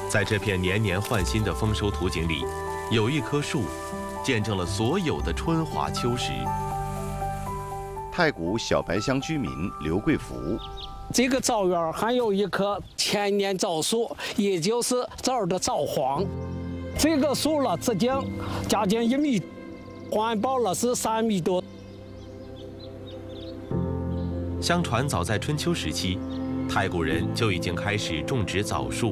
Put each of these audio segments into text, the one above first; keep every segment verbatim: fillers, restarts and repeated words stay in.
在这片年年换新的丰收图景里，有一棵树，见证了所有的春华秋实。 太谷小白乡居民刘贵福， 这个枣园还有一棵千年枣树，也就是这儿的枣黄。这个树了，直径将近一米，环抱了是三米多。 相传早在春秋时期，太谷人就已经开始种植枣树。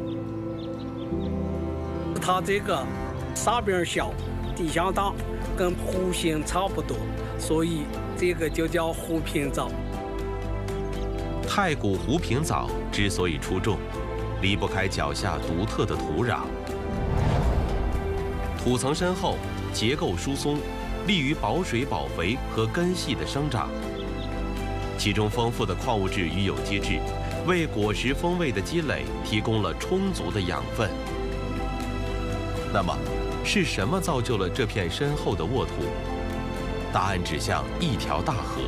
它这个沙边小，地向大，跟弧形差不多，所以这个就叫湖平枣。 太谷湖平枣之所以出众，离不开脚下独特的土壤。土层深厚，结构疏松，利于保水保肥和根系的生长。其中丰富的矿物质与有机质，为果实风味的积累提供了充足的养分。那么，是什么造就了这片深厚的沃土？答案指向一条大河。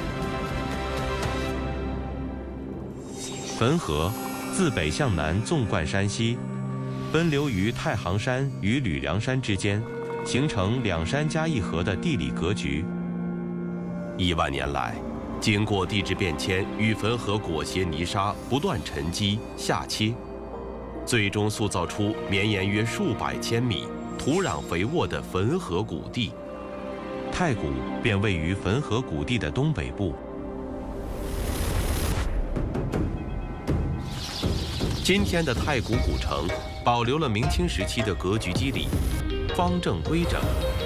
汾河自北向南纵贯山西，奔流于太行山与吕梁山之间，形成两山加一河的地理格局。亿万年来，经过地质变迁与汾河裹挟泥沙不断沉积下切，最终塑造出绵延约数百千米、土壤肥沃的汾河谷地。太谷便位于汾河谷地的东北部。今天的太谷古城保留了明清时期的格局肌理，方正规整。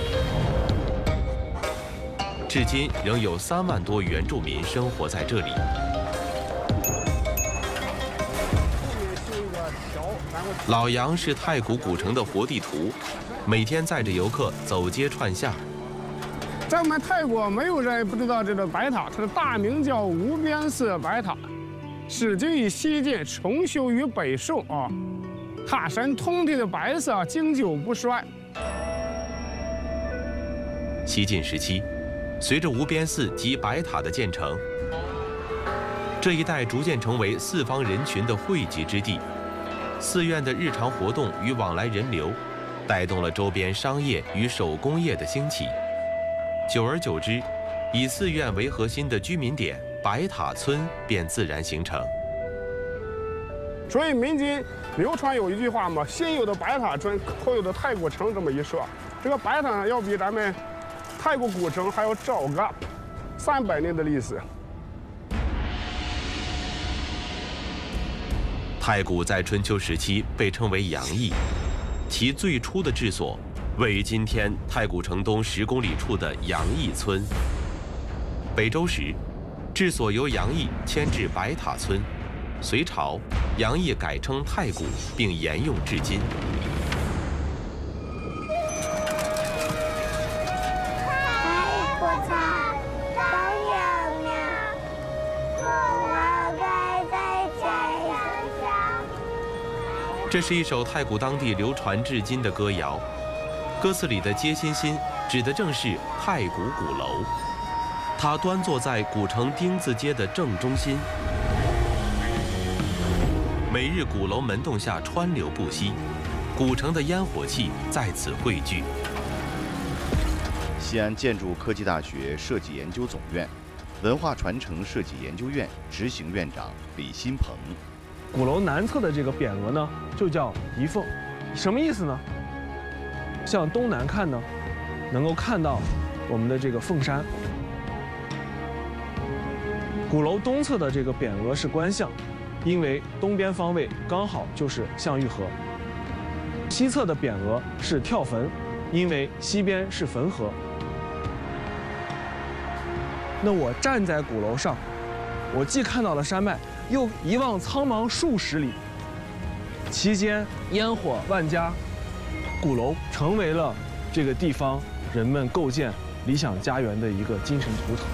至今仍有三万多原住民生活在这里。老杨是太谷古城的活地图，每天载着游客走街串巷。 在我们泰国，没有人不知道这个白塔，它的大名叫无边寺白塔，始建于西晋，重修于北宋啊。塔身通体的白色，经久不衰。 西晋时期，随着无边寺及白塔的建成，这一带逐渐成为四方人群的汇集之地。寺院的日常活动与往来人流，带动了周边商业与手工业的兴起。久而久之，以寺院为核心的居民点白塔村便自然形成。 所以民间流传有一句话嘛：“先有的白塔村，后有的太谷城”这么一说。这个白塔要比咱们太谷古城还要早个三百年的历史。 太谷在春秋时期被称为阳邑，其最初的治所位于今天太谷城东十公里处的阳邑村。北周时，治所由阳邑迁至白塔村，隋朝，阳邑改称太谷，并沿用至今。这是一首太谷当地流传至今的歌谣，歌词里的街心心指的正是太谷鼓楼，它端坐在古城丁字街的正中心，每日鼓楼门洞下川流不息，古城的烟火气在此汇聚。 西安建筑科技大学设计研究总院文化传承设计研究院执行院长李新鹏。 鼓楼南侧的这个匾额呢，就叫仪凤，什么意思呢？向东南看呢，能够看到我们的这个凤山。鼓楼东侧的这个匾额是官向，因为东边方位刚好就是向玉河。西侧的匾额是跳坟，因为西边是汾河。那我站在鼓楼上，我既看到了山脉，又一望苍茫数十里，其间烟火万家，鼓楼成为了这个地方人们构建理想家园的一个精神图腾。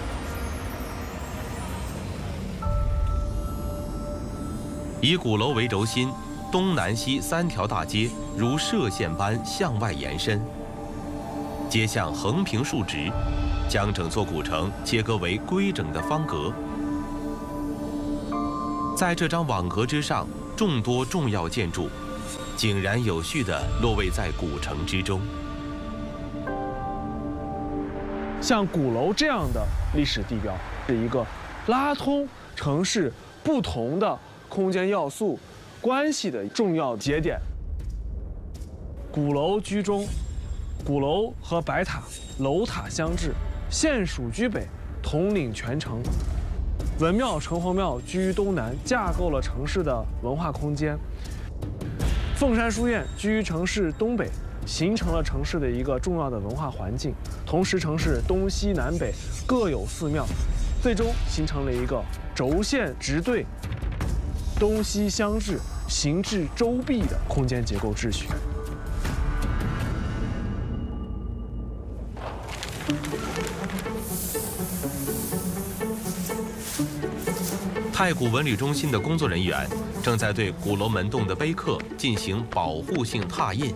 以鼓楼为轴心，东南西三条大街如射线般向外延伸，街巷横平竖直，将整座古城切割为规整的方格。在这张网格之上，众多重要建筑， 井然有序地落位在古城之中。 像鼓楼这样的历史地标，是一个拉通城市不同的空间要素关系的重要节点。鼓楼居中，鼓楼和白塔楼塔相制，县署居北，统领全城。文庙、城隍庙居东南，架构了城市的文化空间。凤山书院居城市东北，形成了城市的一个重要的文化环境。同时，城市东西南北各有寺庙，最终形成了一个轴线直对、东西相制、形制周密的空间结构秩序。 太古文旅中心的工作人员正在对鼓楼门洞的碑刻进行保护性拓印。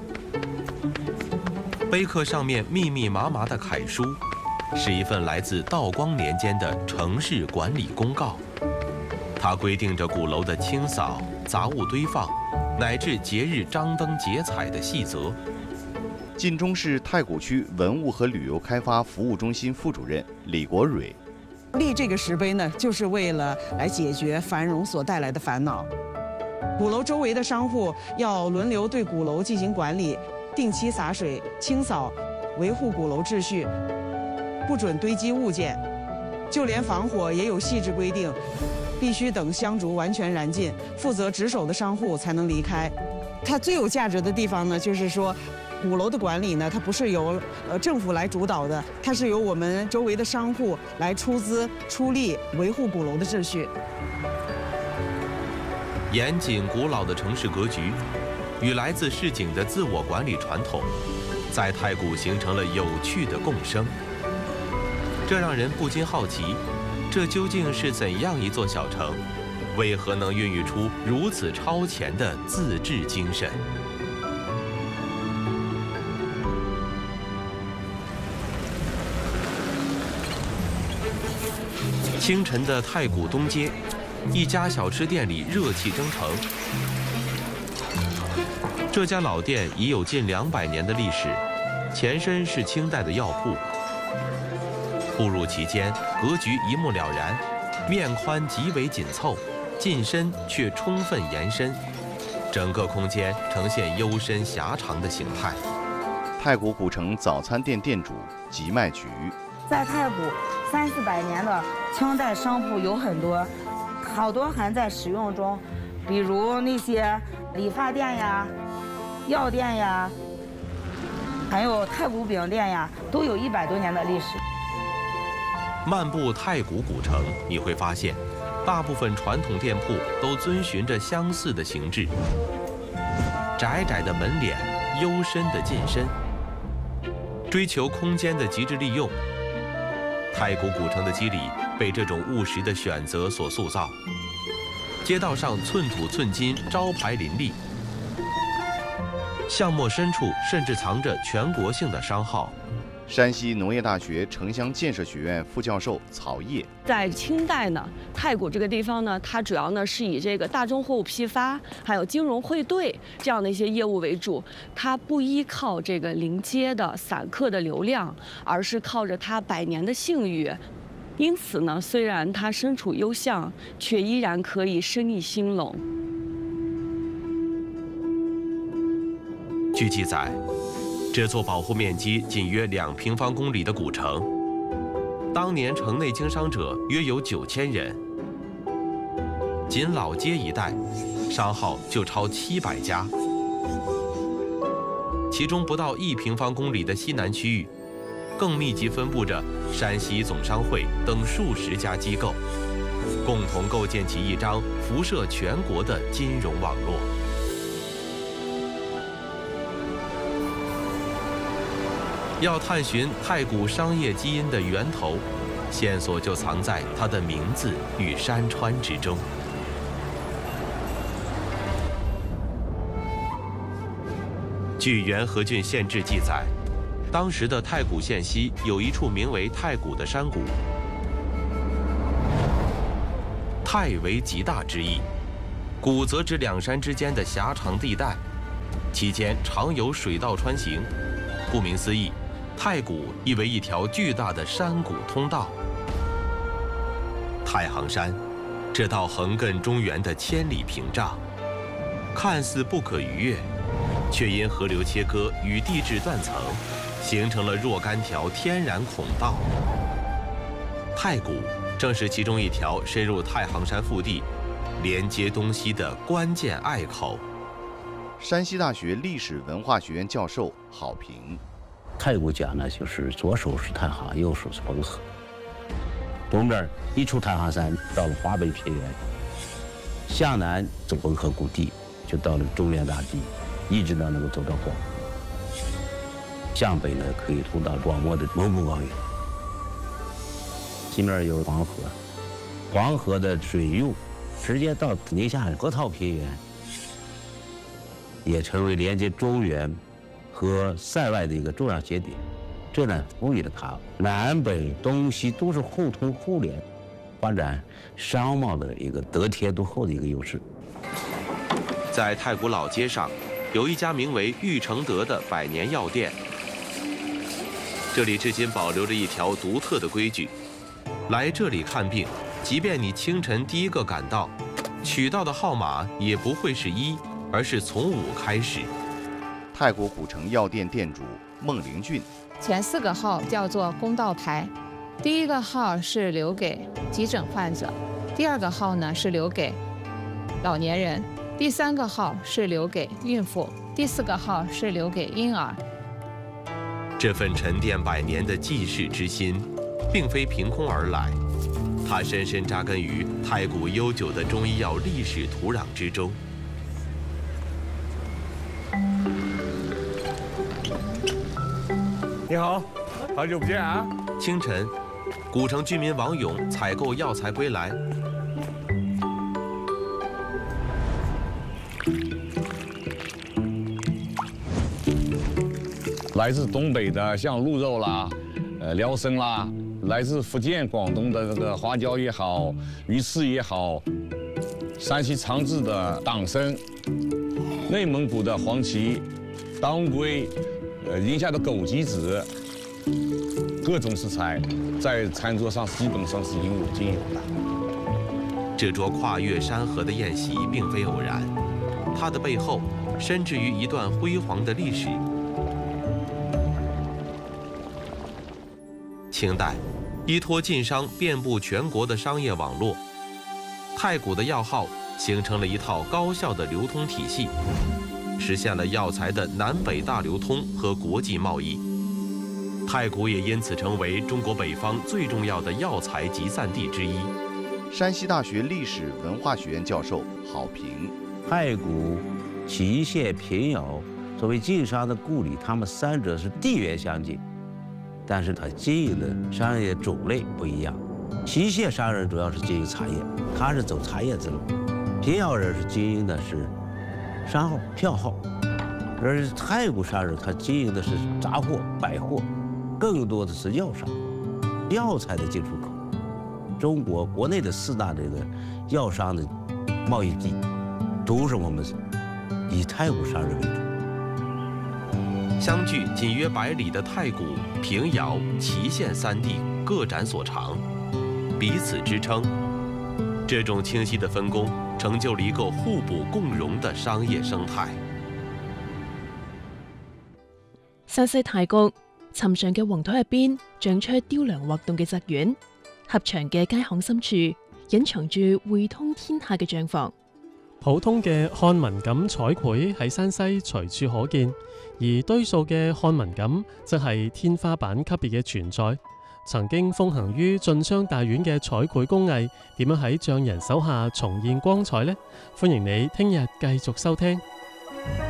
碑刻上面密密麻麻的楷书，是一份来自道光年间的城市管理公告。它规定着鼓楼的清扫、杂物堆放，乃至节日张灯结彩的细则。 晋中市太谷区文物和旅游开发服务中心副主任李国蕊。 立这个石碑呢，就是为了来解决繁荣所带来的烦恼。鼓楼周围的商户要轮流对鼓楼进行管理，定期洒水、清扫，维护鼓楼秩序，不准堆积物件。就连防火也有细致规定，必须等香烛完全燃尽，负责值守的商户才能离开。它最有价值的地方呢，就是说，鼓楼的管理呢，它不是由呃政府来主导的，它是由我们周围的商户来出资出力维护鼓楼的秩序。 严谨古老的城市格局，与来自市井的自我管理传统，在太谷形成了有趣的共生。这让人不禁好奇，这究竟是怎样一座小城？为何能孕育出如此超前的自治精神？清晨的太谷东街，一家小吃店里热气蒸腾。这家老店已有近两百年的历史，前身是清代的药铺。步入其间，格局一目了然，面宽极为紧凑，进深却充分延伸，整个空间呈现幽深狭长的形态。 太谷古城早餐店店主吉麦菊， 在太谷三四百年的清代商铺有很多，好多还在使用中，比如那些理发店呀、药店呀，还有太谷饼店呀，都有一百多年的历史。 漫步太谷古城，你会发现，大部分传统店铺都遵循着相似的形制：窄窄的门脸，幽深的进深，追求空间的极致利用。太谷古城的肌理被这种务实的选择所塑造，街道上寸土寸金，招牌林立，巷陌深处甚至藏着全国性的商号。 山西农业大学城乡建设学院副教授曹烨， 在清代呢，太谷这个地方呢，它主要呢是以这个大宗货物批发，还有金融汇兑这样的一些业务为主。它不依靠这个临街的散客的流量，而是靠着它百年的信誉。因此呢，虽然它身处幽巷，却依然可以生意兴隆。 据记载，这座保护面积仅约两平方公里的古城，当年城内经商者约有九千人，仅老街一带，商号就超七百家。其中不到一平方公里的西南区域，更密集分布着山西总商会等数十家机构，共同构建起一张辐射全国的金融网络。要探寻太谷商业基因的源头，线索就藏在它的名字与山川之中。据元和郡县志记载，当时的太谷县西有一处名为太谷的山谷，太为极大之意，谷则指两山之间的狭长地带。 期间常有水道穿行。顾名思义，太谷意为一条巨大的山谷通道。太行山，这道横亘中原的千里屏障，看似不可逾越，却因河流切割与地质断层，形成了若干条天然孔道。太谷正是其中一条深入太行山腹地，连接东西的关键隘口。 山西大学历史文化学院教授郝平： 太谷讲呢，就是左手是太行，右手是汾河。东边一出太行山，到了华北平原，向南走汾河谷地，就到了中原大地，一直到能够走到广漠。向北呢，可以通到广漠的蒙古高原。西面有黄河，黄河的水域直接到宁夏河套平原，也成为连接中原和塞外的一个重要节点。这呢，赋予了它南北东西都是互通互联，发展商贸的一个得天独厚的一个优势。 在太谷老街上，有一家名为玉承德的百年药店。这里至今保留着一条独特的规矩：来这里看病，即便你清晨第一个赶到，取到的号码也不会是一，而是从五开始。 太谷古城药店店主孟灵俊： 前四个号叫做公道牌，第一个号是留给急诊患者，第二个号呢是留给老年人，第三个号是留给孕妇，第四个号是留给婴儿。 这份沉淀百年的济世之心，并非凭空而来，它深深扎根于太谷悠久的中医药历史土壤之中。 你好，好久不见啊！ 清晨，古城居民王勇采购药材归来。 来自东北的像鹿肉啦，呃，辽参啦；来自福建、广东的这个花椒也好，鱼翅也好；山西长治的党参，内蒙古的黄芪、当归。呃，宁夏的枸杞子，各种食材在餐桌上基本上是应有尽有的。 这桌跨越山河的宴席并非偶然，它的背后深植于一段辉煌的历史。清代，依托晋商遍布全国的商业网络，太谷的药号形成了一套高效的流通体系。实现了药材的南北大流通和国际贸易，太谷也因此成为中国北方最重要的药材集散地之一。 山西大学历史文化学院教授郝平： 太谷、祁县、平遥作为晋商的故里，他们三者是地缘相近，但是它经营的商业种类不一样。祁县商人主要是经营茶叶，他是走茶叶之路；平遥人是经营的是商号、票号，而太谷商人他经营的是杂货、百货，更多的是药商、药材的进出口。中国国内的四大这个药商的贸易地，都是我们以太谷商人为主。 相距仅约百里的太谷、平遥、祁县三地各展所长，彼此支撑。这种清晰的分工，成就了一个互补共融的商業生態。 山西太谷尋常嘅黃土入邊長出雕梁畫棟嘅宅院，狹長嘅街巷深處隱藏住匯通天下嘅帳房。 普通嘅漢文錦彩繪喺山西隨處可見，而堆塑嘅漢文錦則係天花板級別嘅存在。曾經風行於晉商大院嘅彩繪工藝，點樣喺匠人手下重現光彩呢？歡迎你聽日繼續收聽。